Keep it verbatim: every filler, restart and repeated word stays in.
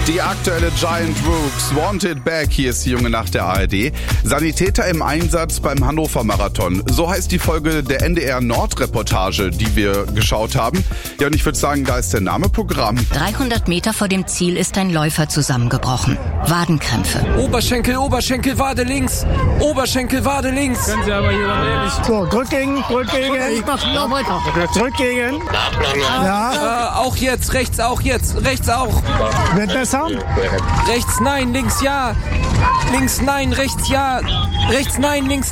Die aktuelle Giant Rooks, Wanted Back, hier ist die junge Nacht der A R D. Sanitäter im Einsatz beim Hannover Marathon. So heißt die Folge der N D R Nord-Reportage, die wir geschaut haben. Ja, und ich würde sagen, da ist der Name Programm. dreihundert Meter vor dem Ziel ist ein Läufer zusammengebrochen. Wadenkrämpfe. Oberschenkel, Oberschenkel, Wade links. Oberschenkel, Wade links. Können Sie aber hier ehrlich. So, drück gegen, drück gegen. Ich mach noch weiter. Drück gegen. Ja. Äh, auch jetzt, rechts auch jetzt, rechts auch. Wird besser? Rechts nein, links ja. Links nein, rechts ja. Rechts nein, links